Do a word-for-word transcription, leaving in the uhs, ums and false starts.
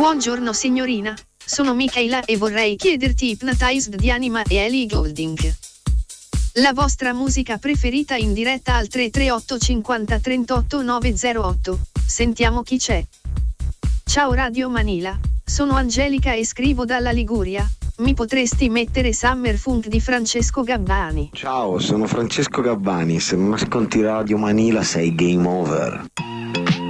Buongiorno signorina, sono Michaela e vorrei chiederti Hypnotized di Anima e Ellie Goulding. La vostra musica preferita in diretta al tre tre otto cinquanta trentotto nove zero otto. Sentiamo chi c'è. Ciao Radio Manila, sono Angelica e scrivo dalla Liguria. Mi potresti mettere Summer Funk di Francesco Gabbani? Ciao, sono Francesco Gabbani, se non ascolti Radio Manila sei game over.